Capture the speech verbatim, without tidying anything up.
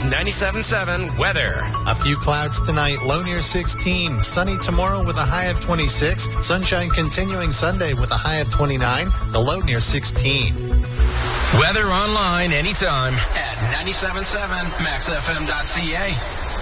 News ninety-seven point seven weather. A few clouds tonight, low near sixteen. Sunny tomorrow with a high of twenty-six. Sunshine continuing Sunday with a high of twenty-nine. The low near sixteen. Weather online anytime at ninety-seven point seven max f m dot c a.